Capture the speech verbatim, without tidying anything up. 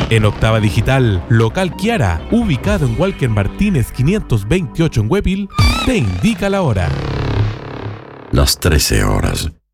En Octava Digital, local Kiara, ubicado en Walker Martínez quinientos veintiocho en Huepil, te indica la hora. Las trece horas.